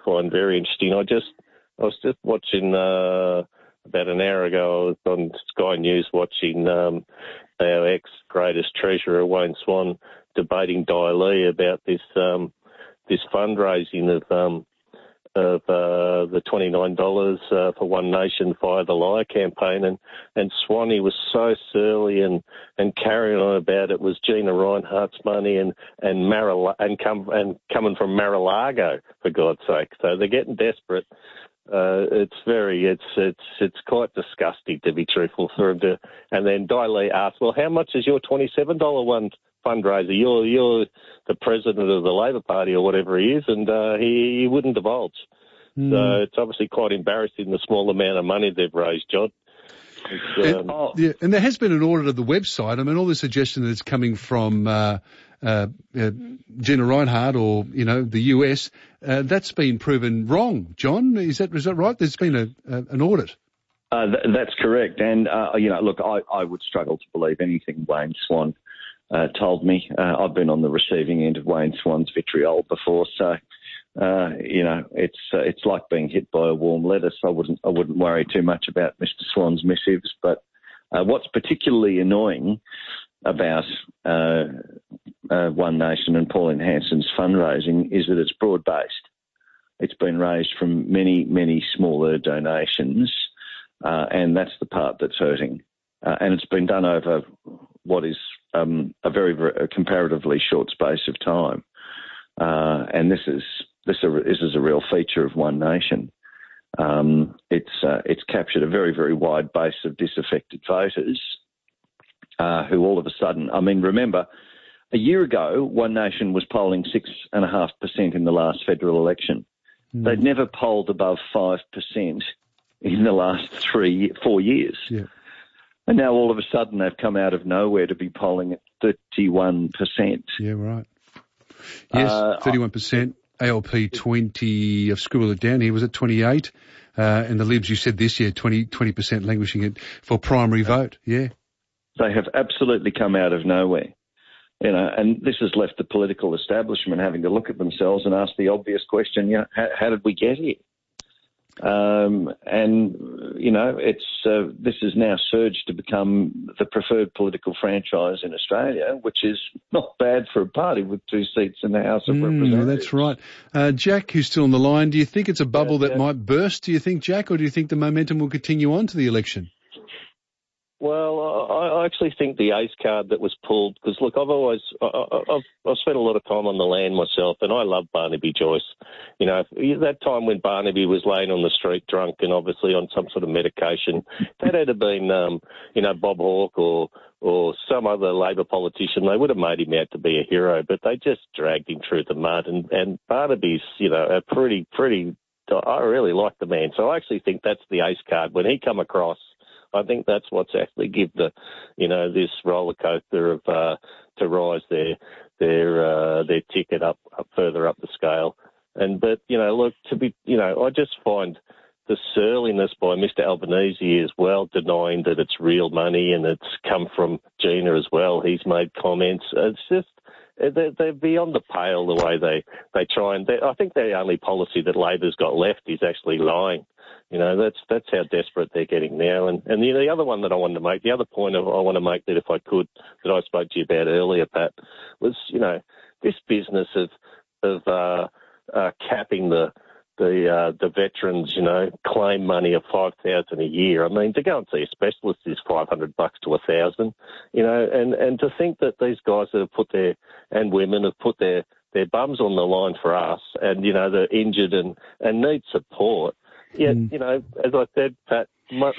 find very interesting. I was just watching about an hour ago. I was on Sky News watching our ex-greatest treasurer Wayne Swan debating Lee about this fundraising of the $29 for One Nation Fire the Liar campaign, and Swanee was so surly and carrying on about it was Gina Rinehart's money and coming from Mar-a-Lago, for God's sake. So they're getting desperate. It's quite disgusting, to be truthful, for him to. And then Lee asked, "Well, how much is your $27 one fundraiser? You're the president of the Labor Party or whatever he is," and he wouldn't divulge. So it's obviously quite embarrassing, the small amount of money they've raised, John. And there has been an audit of the website. I mean, all the suggestion that it's coming from Gina Rinehart or the US, that's been proven wrong. John, is that right? There's been an audit. That's correct. And look, I would struggle to believe anything Wayne Swan told me. I've been on the receiving end of Wayne Swan's vitriol before, so it's like being hit by a warm lettuce. I wouldn't worry too much about Mr. Swan's missives. But what's particularly annoying about One Nation and Pauline Hanson's fundraising is that it's broad-based. It's been raised from many, many smaller donations, and that's the part that's hurting. And it's been done over what is a very, very comparatively short space of time. And this is a real feature of One Nation. It's captured a very, very wide base of disaffected voters who all of a sudden, I mean, remember, a year ago, One Nation was polling 6.5% in the last federal election. They'd never polled above 5% in the last 4 years. Yeah. And now all of a sudden they've come out of nowhere to be polling at 31%. Yeah, right. Yes, 31%. ALP 20, I've scribbled it down here, was it 28? And the Libs, you said this year, 20% languishing it for primary vote. Yeah. They have absolutely come out of nowhere. And this has left the political establishment having to look at themselves and ask the obvious question, how did we get here? This has now surged to become the preferred political franchise in Australia, which is not bad for a party with 2 seats in the House of Representatives. That's right. Jack, who's still on the line, do you think it's a bubble that might burst, do you think, Jack, or do you think the momentum will continue on to the election? Well, I actually think the ace card that was pulled, because look, I've spent a lot of time on the land myself, and I love Barnaby Joyce. That time when Barnaby was laying on the street drunk and obviously on some sort of medication, that had been, Bob Hawke or some other Labor politician, they would have made him out to be a hero, but they just dragged him through the mud. And Barnaby's, a pretty. I really like the man, so I actually think that's the ace card when he come across. I think that's what's actually give this roller coaster of to rise their ticket up further up the scale. But I just find the surliness by Mr. Albanese as well, denying that it's real money and it's come from Gina as well. He's made comments. It's just they're beyond the pale the way they try and. I think the only policy that Labor's got left is actually lying. That's how desperate they're getting now. And the other one that I wanted to make, the other point I want to make that if I could, that I spoke to you about earlier, Pat, was, this business of capping the veterans, claim money of $5,000 a year. I mean, to go and see a specialist is $500 to $1,000, and to think that these guys that have put and women have put their bums on the line for us and, they're injured and need support. Yeah, as I said, Pat,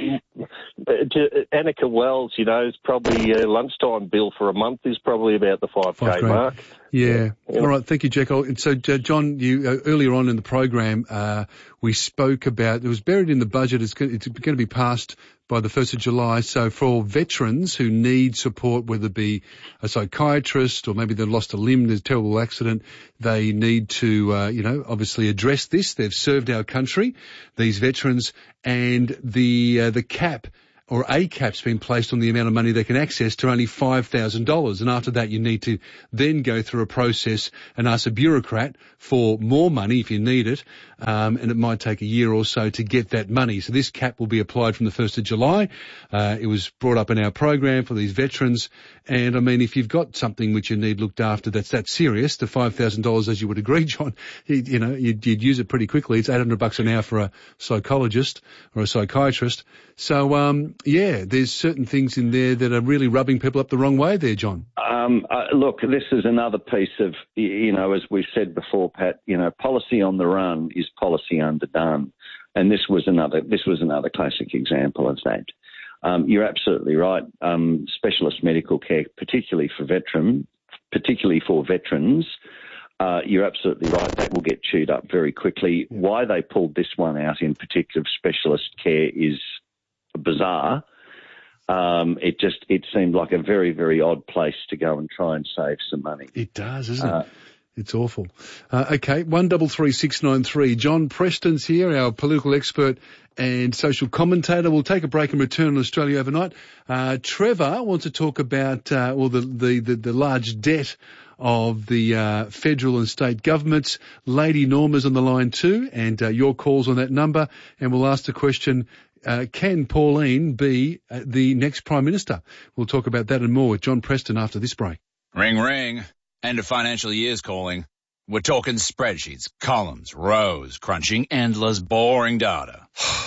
Annika Wells, is probably lunchtime bill for a month is probably about the 5K mark. Yeah. All right. Thank you, Jack. So, John, you earlier on in the program, we spoke about it was buried in the budget. It's going to be passed by the 1st of July. So for veterans who need support, whether it be a psychiatrist or maybe they've lost a limb, there's a terrible accident, they need to, obviously address this. They've served our country, these veterans, and the cap or a cap's been placed on the amount of money they can access to only $5,000. And after that, you need to then go through a process and ask a bureaucrat for more money if you need it. And it might take a year or so to get that money. So this cap will be applied from the 1st of July. It was brought up in our program for these veterans. And I mean, if you've got something which you need looked after that's that serious, the $5,000, as you would agree, John, you'd use it pretty quickly. It's $800 an hour for a psychologist or a psychiatrist. So, there's certain things in there that are really rubbing people up the wrong way there, John. Look, this is another piece of, as we said before, Pat, policy on the run is policy underdone. And this was another classic example of that. You're absolutely right. Specialist medical care, particularly for veterans, you're absolutely right. That will get chewed up very quickly. Why they pulled this one out in particular, specialist care, is bizarre. It seemed like a very, very odd place to go and try and save some money. It does, isn't it? It's awful. Okay, 133693. John Preston's here, our political expert and social commentator. We'll take a break and return on Australia Overnight. Trevor wants to talk about the large debt of the federal and state governments. Lady Norma's on the line too, and your calls on that number. And we'll ask the question, can Pauline be the next Prime Minister? We'll talk about that and more with John Preston after this break. Ring, ring. End of financial year's calling. We're talking spreadsheets, columns, rows, crunching endless, boring data.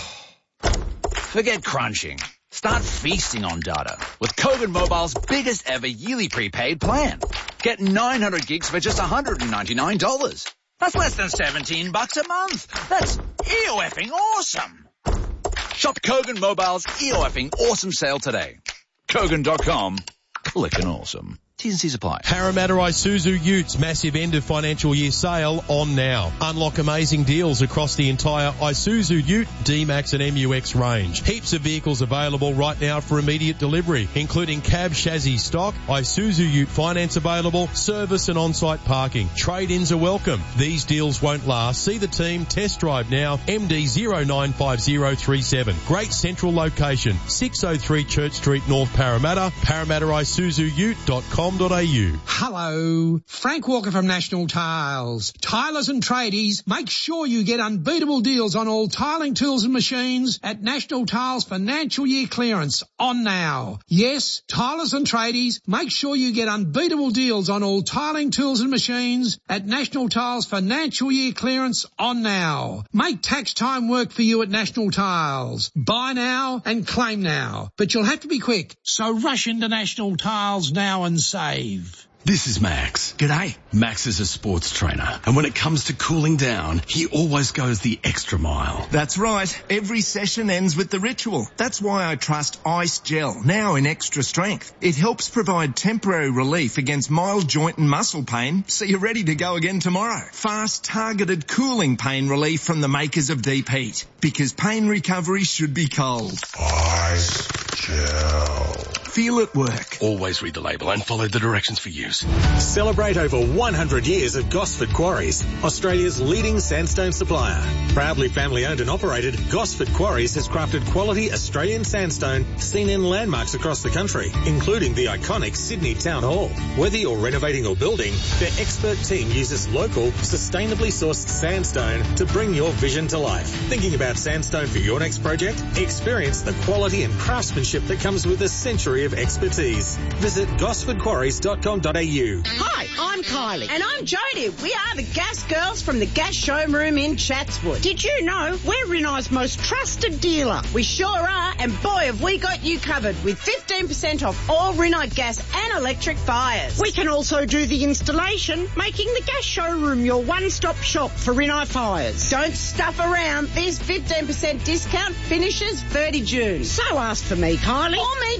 Forget crunching. Start feasting on data with Kogan Mobile's biggest ever yearly prepaid plan. Get 900 gigs for just $199. That's less than $17 a month. That's EOFing awesome. Shop Kogan Mobile's EOFing awesome sale today. Kogan.com. Clickin' awesome. T's and C's apply. Parramatta Isuzu Utes massive end of financial year sale on now. Unlock amazing deals across the entire Isuzu Ute, D-Max and MUX range. Heaps of vehicles available right now for immediate delivery, including cab chassis stock, Isuzu Ute finance available, service and on-site parking. Trade-ins are welcome. These deals won't last. See the team, test drive now, MD095037. Great central location, 603 Church Street, North Parramatta, ParramattaIsuzuUte.com. Hello, Frank Walker from National Tiles. Tilers and tradies, make sure you get unbeatable deals on all tiling tools and machines at National Tiles Financial Year Clearance on now. Yes, tilers and tradies, make sure you get unbeatable deals on all tiling tools and machines at National Tiles Financial Year Clearance on now. Make tax time work for you at National Tiles. Buy now and claim now, but you'll have to be quick, so rush into National Tiles now and save. This is Max. G'day. Max is a sports trainer, and when it comes to cooling down, he always goes the extra mile. That's right. Every session ends with the ritual. That's why I trust Ice Gel, now in extra strength. It helps provide temporary relief against mild joint and muscle pain, so you're ready to go again tomorrow. Fast, targeted cooling pain relief from the makers of Deep Heat, because pain recovery should be cold. Ice Gel. Feel it work. Always read the label and follow the directions for use. Celebrate over 100 years at Gosford Quarries, Australia's leading sandstone supplier. Proudly family owned and operated, Gosford Quarries has crafted quality Australian sandstone seen in landmarks across the country, including the iconic Sydney Town Hall. Whether you're renovating or building, their expert team uses local, sustainably sourced sandstone to bring your vision to life. Thinking about sandstone for your next project? Experience the quality and craftsmanship that comes with a century of expertise. Visit gosfordquarries.com.au. Hi, I'm Kylie. And I'm Jodie. We are the Gas Girls from the Gas Showroom in Chatswood. Did you know we're Rinnai's most trusted dealer? We sure are, and boy have we got you covered with 15% off all Rinnai gas and electric fires. We can also do the installation, making the Gas Showroom your one-stop shop for Rinnai fires. Don't stuff around. This 15% discount finishes 30 June. So ask for me, Kylie, or me, Jodie.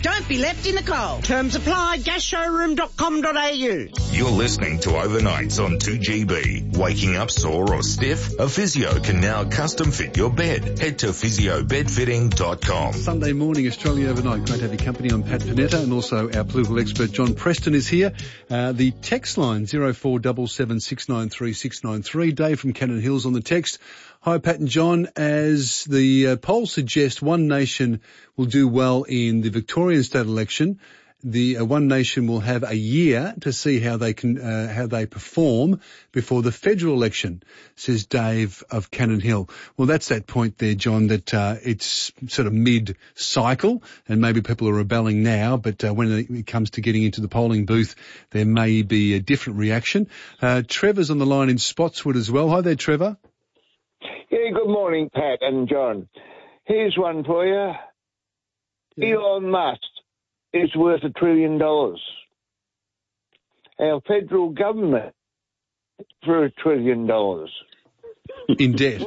Don't be left in the cold. Terms apply, gasshowroom.com.au. You're listening to Overnights on 2GB. Waking up sore or stiff? A physio can now custom fit your bed. Head to physiobedfitting.com. Sunday morning, Australia Overnight. Great to have your company. I'm Pat Panetta, and also our political expert John Preston is here. The text line 0477 693 693. Dave from Cannon Hills on the text. Hi, Pat and John. As the polls suggest, One Nation will do well in the Victorian state election. The One Nation will have a year to see how they perform before the federal election, says Dave of Cannon Hill. Well, that's that point there, John, that it's sort of mid-cycle and maybe people are rebelling now, but when it comes to getting into the polling booth, there may be a different reaction. Trevor's on the line in Spotswood as well. Hi there, Trevor. Yeah, good morning, Pat and John. Here's one for you. Yeah. Elon Musk is worth $1 trillion. Our federal government for $1 trillion. In debt.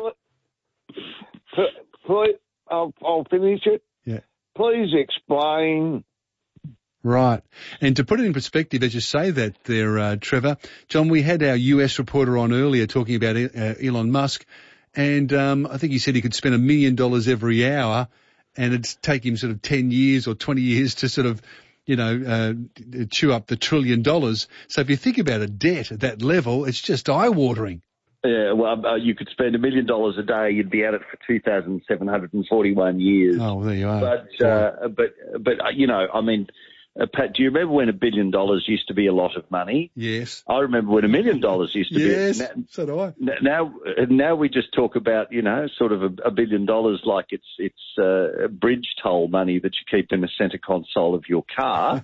I'll finish it. Yeah. Please explain. Right. And to put it in perspective, as you say that there, Trevor, John, we had our US reporter on earlier talking about Elon Musk, and I think he said he could spend $1 million every hour, and it'd take him sort of 10 years or 20 years to sort of, chew up the $1 trillion. So if you think about a debt at that level, it's just eye-watering. Yeah, well, you could spend $1 million a day, you'd be at it for 2,741 years. Oh, there you are. But I mean, Pat, do you remember when $1 billion used to be a lot of money? Yes. I remember when $1 million used to be. Yes, so do I. Now we just talk about, sort of $1 billion like it's bridge toll money that you keep in the centre console of your car.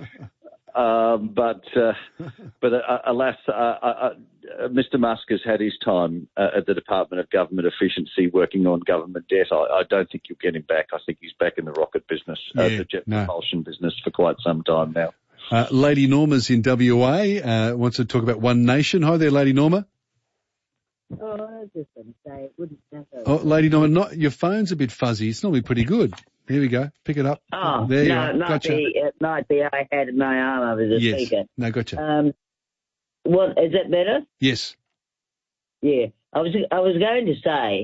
But alas, Mr. Musk has had his time at the Department of Government Efficiency working on government debt. I don't think you'll get him back. I think he's back in the rocket business, the jet propulsion business for quite some time now. Lady Norma's in WA, wants to talk about One Nation. Hi there, Lady Norma. Oh, I was just going to say it wouldn't matter. Oh, Lady Norma, your phone's a bit fuzzy. It's normally pretty good. Here we go. Pick it up. Oh, there you are. Gotcha. It might be I had my arm over the speaker. No, gotcha. What, is that better? Yes. Yeah. I was going to say,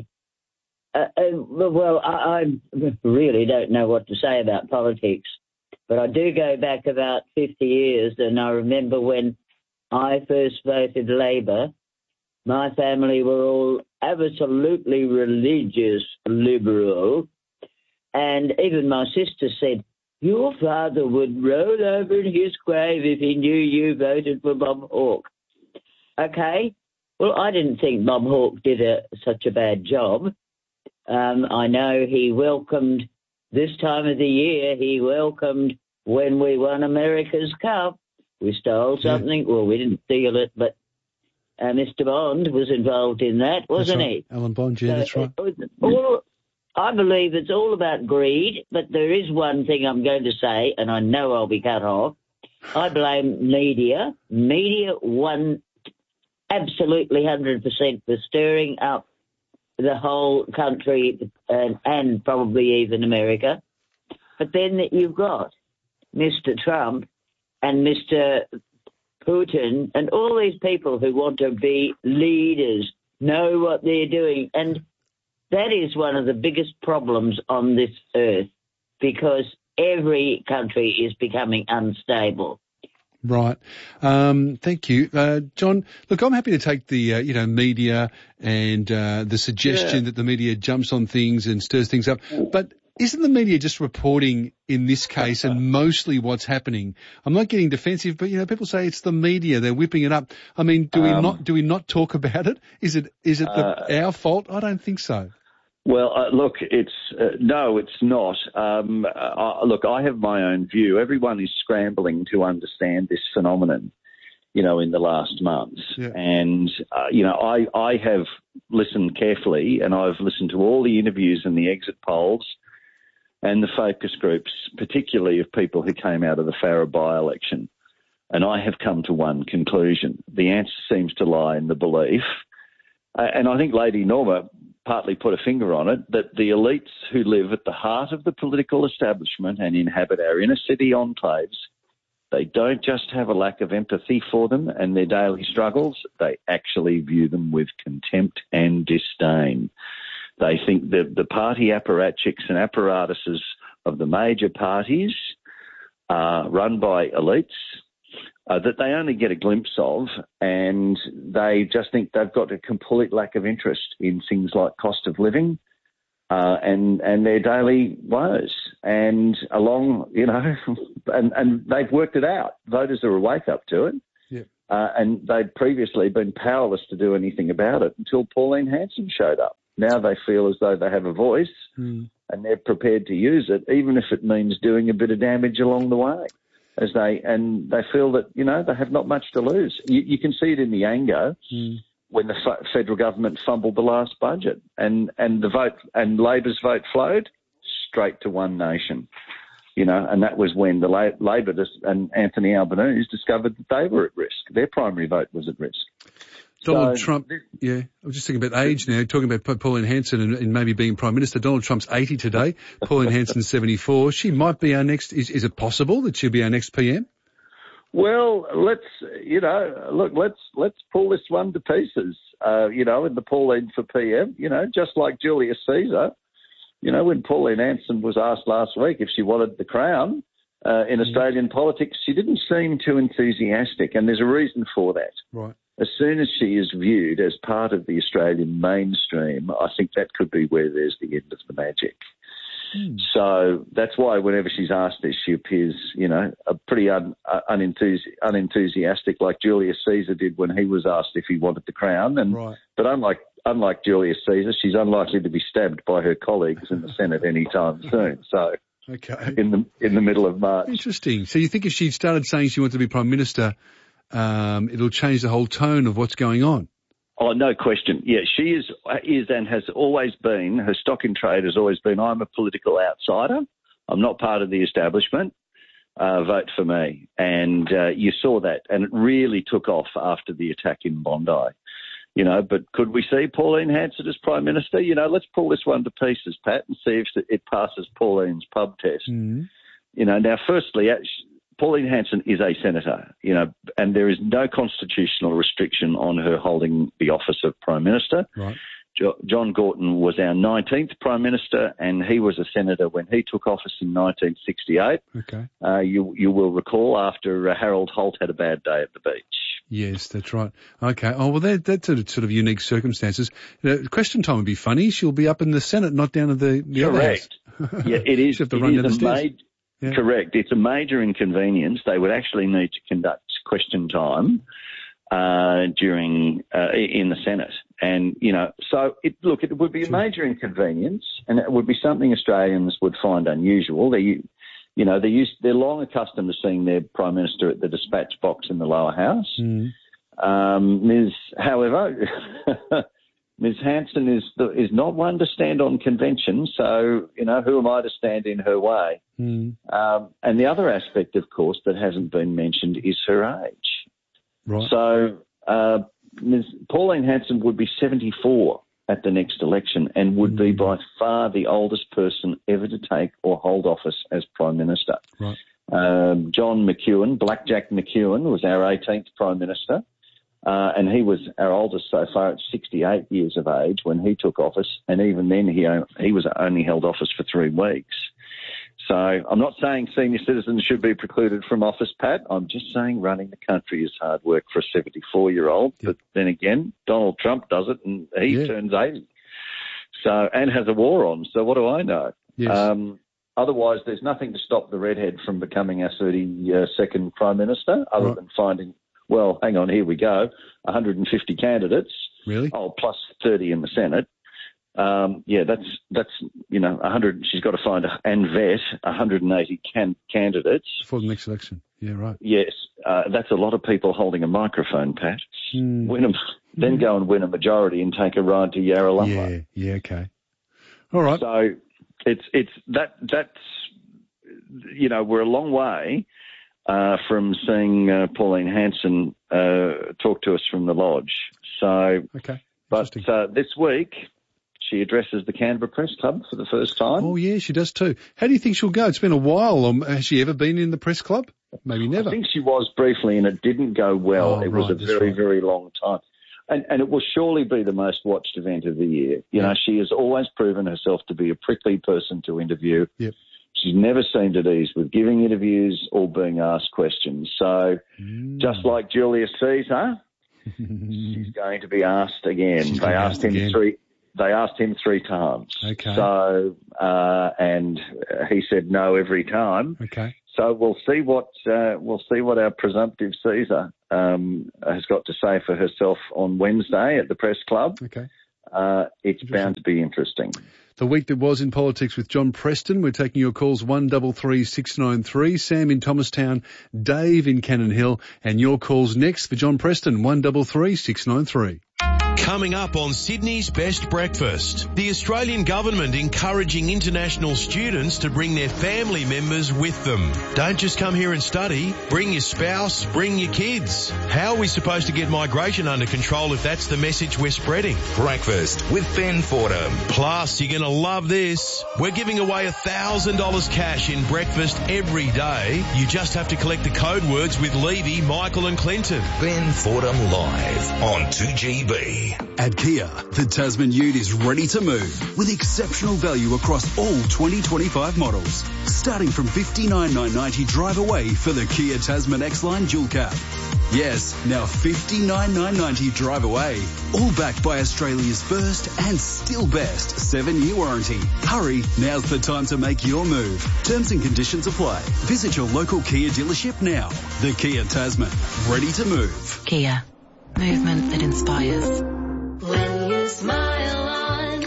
I really don't know what to say about politics, but I do go back about 50 years, and I remember when I first voted Labor, my family were all absolutely religious liberal, and even my sister said, your father would roll over in his grave if he knew you voted for Bob Hawke. Okay, well, I didn't think Bob Hawke did such a bad job. I know he welcomed, this time of the year, he welcomed when we won America's Cup. We stole something. Yeah. Well, we didn't steal it, but Mr. Bond was involved in that, wasn't he? Alan Bond, yeah, that's right. I believe it's all about greed, but there is one thing I'm going to say, and I know I'll be cut off. I blame media. Media won absolutely 100% for stirring up the whole country and probably even America. But then you've got Mr. Trump and Mr. Putin and all these people who want to be leaders, know what they're doing. And that is one of the biggest problems on this earth, because every country is becoming unstable. Right. Thank you. John, look, I'm happy to take the, media and the suggestion that the media jumps on things and stirs things up. But isn't the media just reporting in this case and mostly what's happening? I'm not getting defensive, but, people say it's the media. They're whipping it up. I mean, do we not talk about it? Is it our fault? I don't think so. Well, look, no, it's not. Look, I have my own view. Everyone is scrambling to understand this phenomenon, in the last months. Yeah. And, I have listened carefully, and I've listened to all the interviews and the exit polls and the focus groups, particularly of people who came out of the Farrer by-election. And I have come to one conclusion. The answer seems to lie in the belief, and I think Lady Norma partly put a finger on it, that the elites who live at the heart of the political establishment and inhabit our inner city enclaves, they don't just have a lack of empathy for them and their daily struggles, they actually view them with contempt and disdain. They think that the party apparatchiks and apparatuses of the major parties are run by elites that they only get a glimpse of, and they just think they've got a complete lack of interest in things like cost of living and their daily woes. And and they've worked it out. Voters are awake up to it. Yeah. And they'd previously been powerless to do anything about it until Pauline Hanson showed up. Now they feel as though they have a voice and they're prepared to use it, even if it means doing a bit of damage along the way. They feel that, they have not much to lose. You can see it in the Ango when the federal government fumbled the last budget and the vote and Labor's vote flowed straight to One Nation, and that was when the Labor and Anthony Albanese discovered that they were at risk. Their primary vote was at risk. Donald Trump, I was just thinking about age now, talking about Pauline Hanson and maybe being Prime Minister. Donald Trump's 80 today, Pauline Hanson's 74. She might be our next, is it possible that she'll be our next PM? Well, let's pull this one to pieces, in the Pauline for PM, just like Julius Caesar, when Pauline Hanson was asked last week if she wanted the crown in Australian politics, she didn't seem too enthusiastic, and there's a reason for that. Right. As soon as she is viewed as part of the Australian mainstream, I think that could be where there's the end of the magic. So that's why whenever she's asked this, she appears, a pretty unenthusiastic, like Julius Caesar did when he was asked if he wanted the crown. But unlike Julius Caesar, she's unlikely to be stabbed by her colleagues in the Senate anytime soon. So in the middle of March. Interesting. So you think if she started saying she wanted to be Prime Minister, it'll change the whole tone of what's going on? Oh, no question. Yeah, she is and has always been, her stock in trade has always been, I'm a political outsider. I'm not part of the establishment. Vote for me. And you saw that. And it really took off after the attack in Bondi. But could we see Pauline Hanson as Prime Minister? Let's pull this one to pieces, Pat, and see if it passes Pauline's pub test. Now, firstly, Pauline Hanson is a senator, and there is no constitutional restriction on her holding the office of Prime Minister. Right. John Gorton was our 19th Prime Minister, and he was a senator when he took office in 1968. Okay. You will recall after Harold Holt had a bad day at the beach. Yes, that's right. Okay. Oh, well, that's sort of unique circumstances. Question time would be funny. She'll be up in the Senate, not down at the other house. Yeah, it is. She'll have to run down the stairs. Yeah. Correct. It's a major inconvenience. They would actually need to conduct question time during in the Senate, and so it would be a major inconvenience, and it would be something Australians would find unusual. They're long accustomed to seeing their Prime Minister at the dispatch box in the lower house. Ms. Hanson is not one to stand on convention, so, who am I to stand in her way? And the other aspect, of course, that hasn't been mentioned is her age. Right. So Ms. Pauline Hanson would be 74 at the next election and would be by far the oldest person ever to take or hold office as Prime Minister. Right. John McEwen, Blackjack McEwen, was our 18th Prime Minister. And he was our oldest so far at 68 years of age when he took office. And even then, he was only held office for 3 weeks. So I'm not saying senior citizens should be precluded from office, Pat. I'm just saying running the country is hard work for a 74-year-old. Yep. But then again, Donald Trump does it and he turns 80. So, and has a war on. So what do I know? Yes. Otherwise, there's nothing to stop the redhead from becoming our 32nd Prime Minister other than finding... Well, hang on, here we go. 150 candidates. Really? Oh, plus 30 in the Senate. That's 100. She's got to find and vet 180 candidates for the next election. Yeah, right. Yes, that's a lot of people holding a microphone, Pat. Win them, then go and win a majority and take a ride to Yarralumla. Yeah, okay. All right. So that's we're a long way from seeing Pauline Hanson talk to us from the Lodge. So, okay. But this week She addresses the Canberra Press Club for the first time. Oh, yeah, she does too. How do you think she'll go? It's been a while. Has she ever been in the press club? Maybe never. I think she was briefly, and it didn't go well. It was a very, very long time. And it will surely be the most watched event of the year. You know, she has always proven herself to be a prickly person to interview. Yep. She's never seemed at ease with giving interviews or being asked questions. So just like Julius Caesar, she's going to be asked again. They asked him three times. Okay. So, and he said no every time. Okay. So we'll see what our presumptive Caesar has got to say for herself on Wednesday at the Press Club. Okay. It's bound to be interesting. The week that was in politics with John Preston. We're taking your calls 133 693. Sam in Thomastown, Dave in Cannon Hill, and your calls next for John Preston 133 693. Coming up on Sydney's Best Breakfast, the Australian government encouraging international students to bring their family members with them. Don't just come here and study. Bring your spouse, bring your kids. How are we supposed to get migration under control if that's the message we're spreading? Breakfast with Ben Fordham. Plus, you're going to love this. We're giving away $1,000 cash in breakfast every day. You just have to collect the code words with Levy, Michael and Clinton. Ben Fordham live on 2GB. At Kia, the Tasman Ute is ready to move with exceptional value across all 2025 models. Starting from $59,990 drive away for the Kia Tasman X-Line Dual Cab. Yes, now $59,990 drive away. All backed by Australia's first and still best 7-year warranty. Hurry, now's the time to make your move. Terms and conditions apply. Visit your local Kia dealership now. The Kia Tasman, ready to move. Kia, movement that inspires. When you smile on,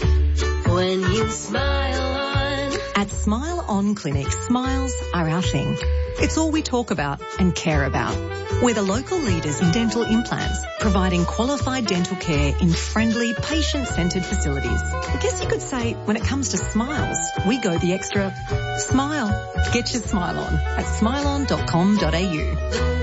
when you smile on. At Smile On Clinic, smiles are our thing. It's all we talk about and care about. We're the local leaders in dental implants, providing qualified dental care in friendly, patient-centred facilities. I guess you could say, when it comes to smiles, we go the extra smile. Get your smile on at smileon.com.au.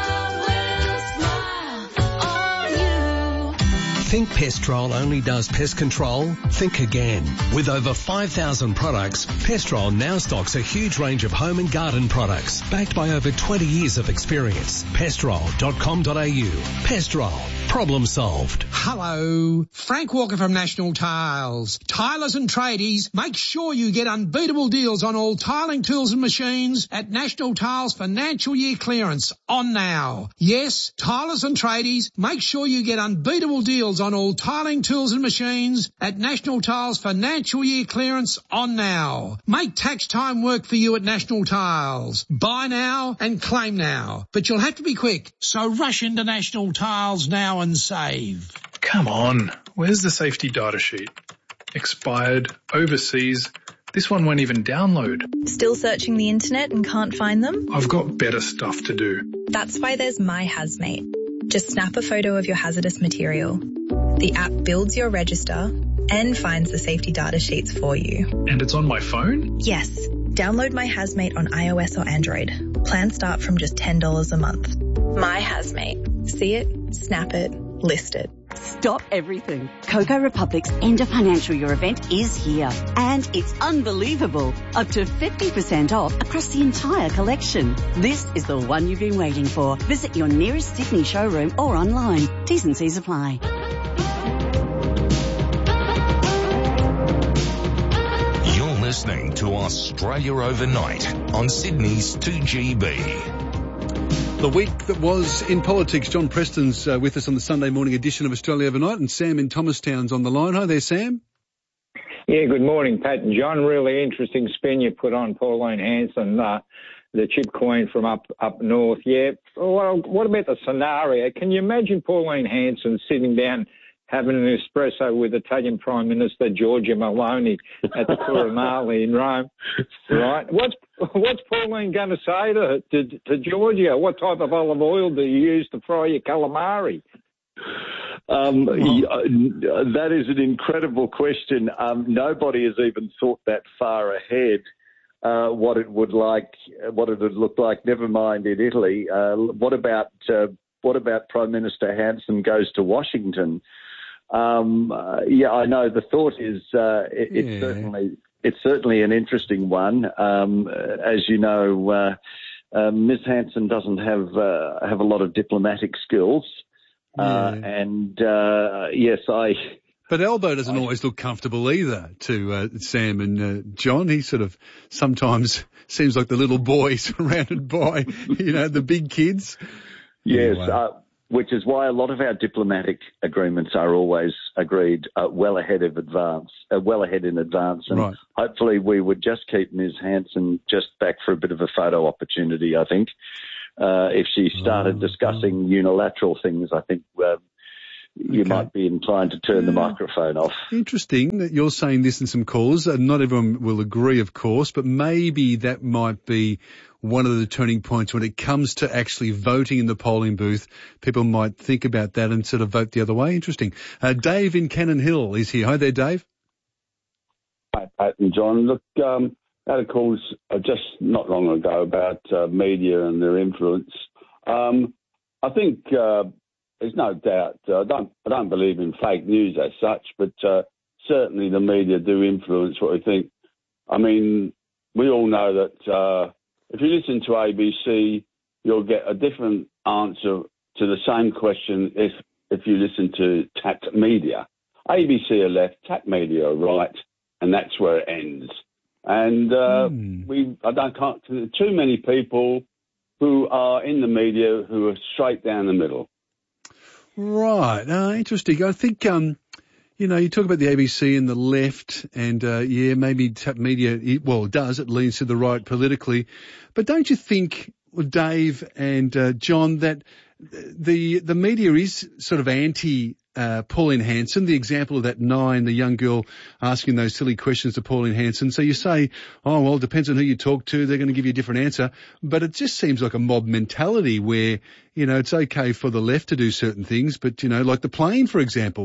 Think Pestrol only does pest control? Think again. With over 5,000 products, Pestrol now stocks a huge range of home and garden products, backed by over 20 years of experience. Pestrol.com.au. Pestrol. Problem solved. Hello, Frank Walker from National Tiles. Tilers and tradies, make sure you get unbeatable deals on all tiling tools and machines at National Tiles Financial Year Clearance on now. Yes, Tilers and tradies, make sure you get unbeatable deals on all tiling tools and machines at National Tiles Financial Year Clearance on now. Make tax time work for you at National Tiles. Buy now and claim now. But you'll have to be quick, so rush into National Tiles now and save. Come on, where's the safety data sheet? Expired, overseas. This one won't even download. Still searching the internet and can't find them? I've got better stuff to do. That's why there's My Hazmate. Just snap a photo of your hazardous material. The app builds your register and finds the safety data sheets for you. And it's on my phone? Yes. Download My Hazmate on iOS or Android. Plans start from just $10 a month. My Hazmate. See it, snap it, list it. Stop everything. Coco Republic's End of Financial Year event is here. And it's unbelievable. Up to 50% off across the entire collection. This is the one you've been waiting for. Visit your nearest Sydney showroom or online. T's and C's apply. You're listening to Australia Overnight on Sydney's 2GB. The week that was in politics. John Preston's with us on the Sunday morning edition of Australia Overnight, and Sam in Thomastown's on the line. Hi there, Sam. Yeah, good morning, Pat and John. Really interesting spin you put on Pauline Hanson, the chip queen from up north. Yeah, well, what about the scenario? Can you imagine Pauline Hanson sitting down having an espresso with Italian Prime Minister Giorgia Meloni at the Quirinale in Rome, right? What's Pauline going to say to Giorgia? What type of olive oil do you use to fry your calamari? That is an incredible question. Nobody has even thought that far ahead. What it would look like. Never mind in Italy. What about Prime Minister Hanson goes to Washington? I know the thought is it's certainly an interesting one. As you know, Ms. Hanson doesn't have a lot of diplomatic skills, But Albo doesn't always look comfortable either to Sam and John. He sort of sometimes seems like the little boy surrounded by, the big kids. Yes, anyway. Which is why a lot of our diplomatic agreements are always agreed well ahead in advance. And hopefully we would just keep Ms. Hanson just back for a bit of a photo opportunity, I think. If she started discussing unilateral things, I think you might be inclined to turn the microphone off. Interesting that you're saying this in some calls. Not everyone will agree, of course, but maybe that might be one of the turning points when it comes to actually voting in the polling booth. People might think about that and sort of vote the other way. Interesting. Dave in Cannon Hill is here. Hi there, Dave. Hi, Pat and John. Look, I had a call just not long ago about media and their influence. I think there's no doubt. I don't believe in fake news as such, but certainly the media do influence what we think. I mean, we all know that if you listen to ABC, you'll get a different answer to the same question if you listen to TAC media. ABC are left, TAC media are right, and that's where it ends. And I can't too many people who are in the media who are straight down the middle. Right. Interesting. I think, you talk about the ABC and the left and, maybe TAP media, it does. It leans to the right politically. But don't you think, Dave and John, that the media is sort of anti Pauline Hanson, the example of that 9, the young girl asking those silly questions to Pauline Hanson. So you say, it depends on who you talk to. They're going to give you a different answer. But it just seems like a mob mentality where, it's okay for the left to do certain things, but, like the plane, for example.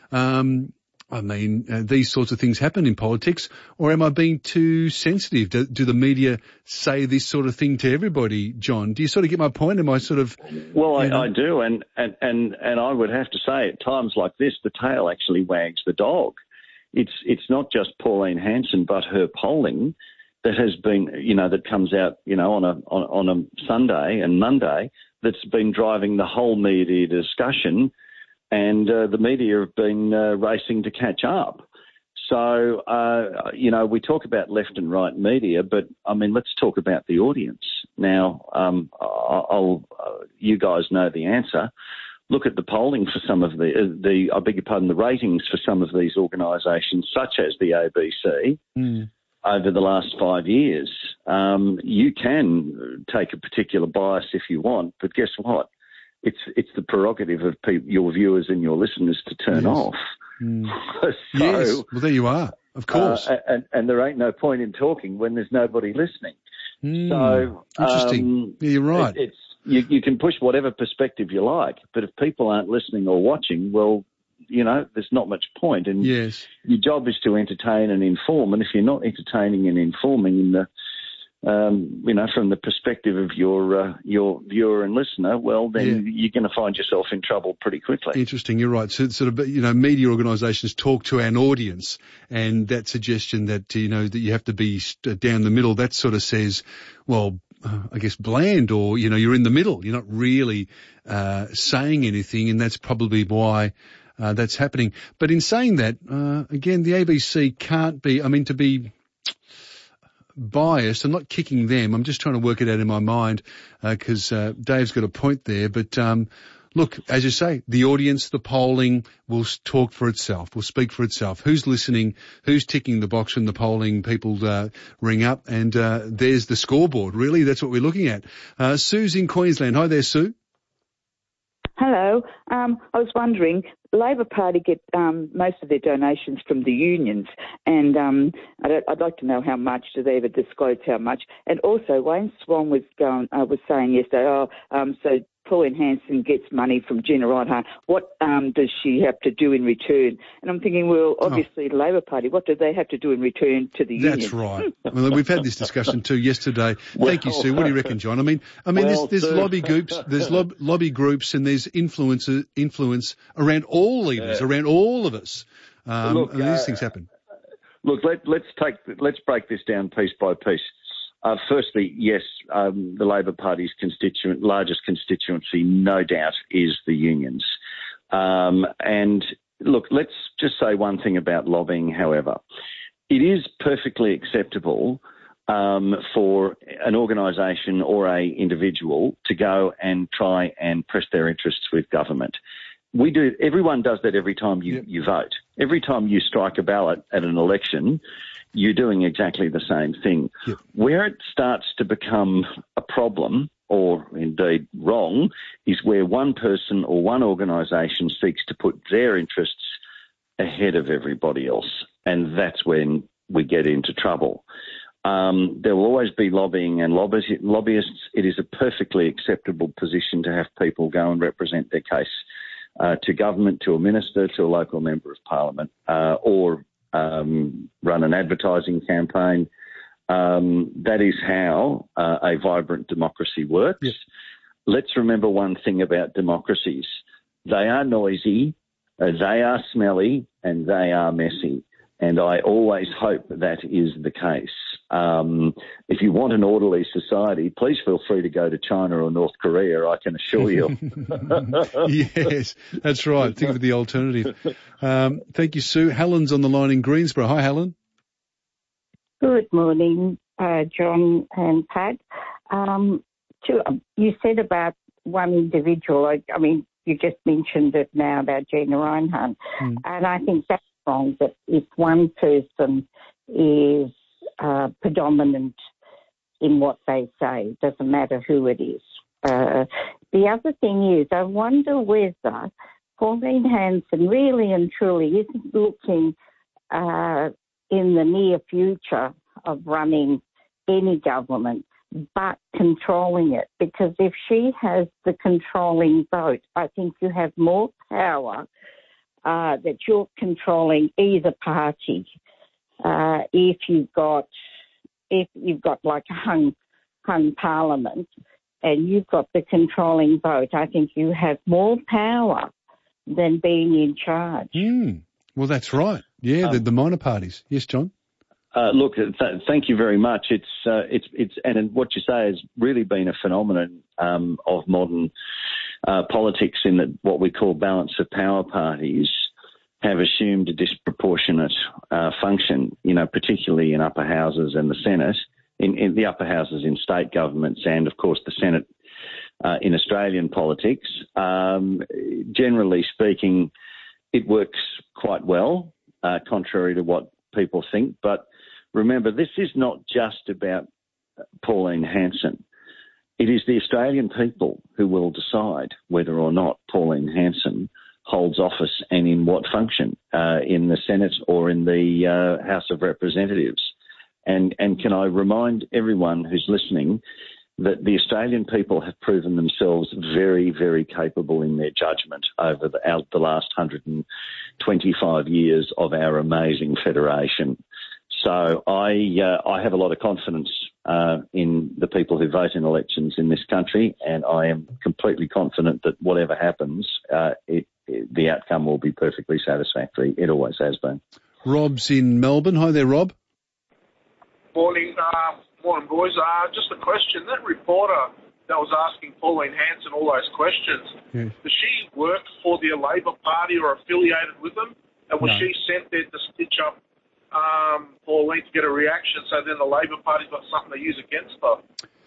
These sorts of things happen in politics, or am I being too sensitive? Do the media say this sort of thing to everybody, John? Do you sort of get my point? Am I sort of... Well, I do, and I would have to say at times like this, the tail actually wags the dog. It's not just Pauline Hanson, but her polling that has been, that comes out, on a Sunday and Monday, that's been driving the whole media discussion. And the media have been racing to catch up. So, we talk about left and right media, but, let's talk about the audience. Now, you guys know the answer. Look at the polling for some of the ratings for some of these organisations, such as the ABC, over the last 5 years. You can take a particular bias if you want, but guess what? It's the prerogative of your viewers and your listeners to turn off. Yes, well, there you are, of course. And there ain't no point in talking when there's nobody listening. So interesting. You're right. You can push whatever perspective you like, but if people aren't listening or watching, well, there's not much point. And your job is to entertain and inform. And if you're not entertaining and informing in the from the perspective of your viewer and listener, well, then you're going to find yourself in trouble pretty quickly. Interesting. You're right. So sort of, media organisations talk to an audience, and that suggestion that, that you have to be down the middle, that sort of says, well, I guess bland, or, you're in the middle. You're not really saying anything, and that's probably why that's happening. But in saying that, again, the ABC can't be, to be biased. I'm not kicking them. I'm just trying to work it out in my mind because Dave's got a point there. But look, as you say, the audience, the polling will talk for itself, will speak for itself. Who's listening? Who's ticking the box when the polling people ring up? And there's the scoreboard. Really, that's what we're looking at. Sue's in Queensland. Hi there, Sue. Hello. I was wondering, Labor Party get most of their donations from the unions, and I'd like to know how much. Do they ever disclose how much? And also, Wayne Swan was saying yesterday, so Pauline Hanson gets money from Gina Rinehart, what does she have to do in return? And I'm thinking, well, obviously the Labor Party, what do they have to do in return to the union? That's right. Well, we've had this discussion too yesterday. Thank you, Sue. What do you reckon, John? I mean, there's lobby groups, lobby groups, and there's influence around all leaders, around all of us. And these things happen. Look, let's break this down piece by piece. Firstly, yes, the Labor Party's largest constituency, no doubt, is the unions. And look, let's just say one thing about lobbying, however. It is perfectly acceptable for an organisation or a individual to go and try and press their interests with government. We do. Everyone does that every time you vote. Every time you strike a ballot at an election, you're doing exactly the same thing. Yep. Where it starts to become a problem, or indeed wrong, is where one person or one organisation seeks to put their interests ahead of everybody else, and that's when we get into trouble. There will always be lobbying and lobbyists. It is a perfectly acceptable position to have people go and represent their case to government, to a minister, to a local member of parliament, or run an advertising campaign. That is how a vibrant democracy works. Yes. Let's remember one thing about democracies. They are noisy, they are smelly, and they are messy. And I always hope that is the case. If you want an orderly society, please feel free to go to China or North Korea, I can assure you. Yes, that's right. Think of the alternative. Thank you, Sue. Helen's on the line in Greensboro. Hi, Helen. Good morning, John and Pat. You said about one individual, I mean, you just mentioned it now about Gina Rinehart, and I think that's wrong, that if one person is predominant in what they say, it doesn't matter who it is. The other thing is, I wonder whether Pauline Hanson really and truly isn't looking in the near future of running any government, but controlling it. Because if she has the controlling vote, I think you have more power that you're controlling either party. If you've got like a hung parliament and you've got the controlling vote, I think you have more power than being in charge. Well, that's right. Yeah, the minor parties. Yes, John. Look, thank you very much. It's and what you say has really been a phenomenon of modern politics, in that what we call balance of power parties have assumed a disproportionate function, particularly in upper houses and the Senate, in the upper houses in state governments, and of course the Senate in Australian politics. Generally speaking, it works quite well, contrary to what people think. But remember, this is not just about Pauline Hanson. It is the Australian people who will decide whether or not Pauline Hanson holds office and in what function, in the Senate or in the House of Representatives. And can I remind everyone who's listening that the Australian people have proven themselves very, very capable in their judgment over the last 125 years of our amazing federation. So I have a lot of confidence in the people who vote in elections in this country, and I am completely confident that whatever happens, the outcome will be perfectly satisfactory. It always has been. Rob's in Melbourne. Hi there, Rob. Morning, boys. Just a question. That reporter that was asking Pauline Hanson all those questions, does she work for the Labor Party or affiliated with them? And was she sent there to stitch up Pauline to get a reaction, so then the Labor Party's got something to use against her?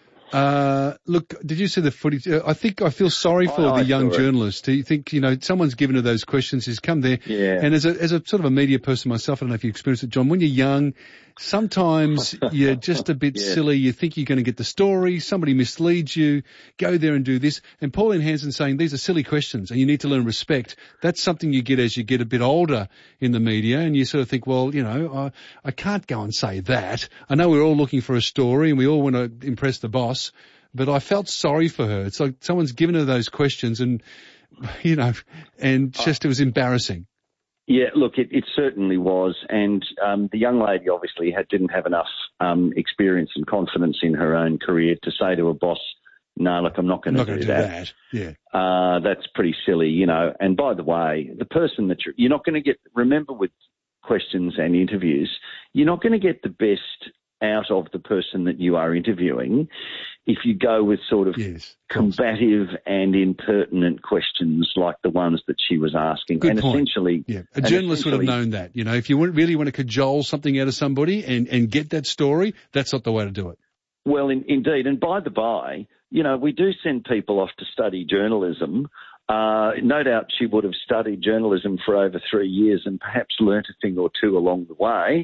Look, did you see the footage? I think I feel sorry for the young journalist. Do you think, someone's given her those questions, he's come there. Yeah. And as a sort of a media person myself, I don't know if you experienced it, John, when you're young, sometimes you're just a bit silly. You think you're going to get the story. Somebody misleads you. Go there and do this. And Pauline Hanson saying these are silly questions and you need to learn respect. That's something you get as you get a bit older in the media, and you sort of think, well, I can't go and say that. I know we're all looking for a story and we all want to impress the boss, but I felt sorry for her. It's like someone's given her those questions and, you know, and just it was embarrassing. Yeah, look, it certainly was. And the young lady obviously didn't have enough experience and confidence in her own career to say to her boss, no, look, I'm not going to do that. Yeah. That's pretty silly, you know. And by the way, the person that you're not going to get, remember with questions and interviews, you're not going to get the best out of the person that you are interviewing if you go with sort of combative and impertinent questions like the ones that she was asking. Good and point. Essentially, a journalist would have known that. You know, if you really want to cajole something out of somebody and get that story, that's not the way to do it. Well, indeed. And by the by, you know, we do send people off to study journalism. No doubt she would have studied journalism for over 3 years and perhaps learnt a thing or two along the way.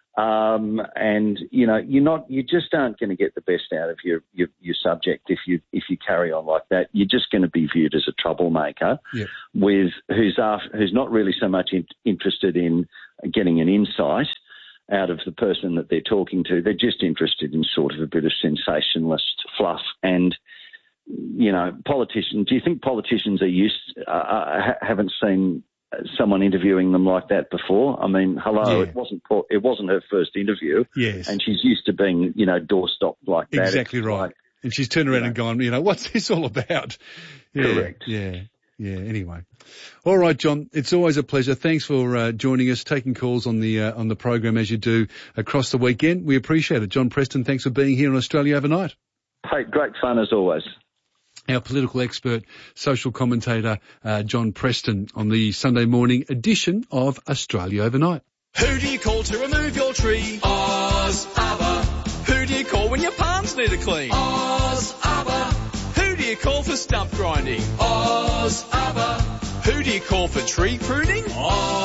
And you know, you just aren't going to get the best out of your subject if you carry on like that. You're just going to be viewed as a troublemaker, who's not really so much interested in getting an insight out of the person that they're talking to. They're just interested in sort of a bit of sensationalist fluff. And you know, politicians. Do you think politicians haven't seen someone interviewing them like that before? I mean, hello, it wasn't her first interview. Yes. And she's used to being, you know, doorstopped like that. Exactly right. Like, and she's turned around and gone, you know, what's this all about? Yeah, correct. Yeah. Anyway. All right, John, it's always a pleasure. Thanks for joining us, taking calls on the program as you do across the weekend. We appreciate it. John Preston, thanks for being here on Australia Overnight. Hey, great fun as always. Our political expert, social commentator, John Preston, on the Sunday morning edition of Australia Overnight. Who do you call to remove your tree? Oz Abba. Who do you call when your palms need a clean? Oz Abba. Who do you call for stump grinding? Oz Abba. Who do you call for tree pruning? Oz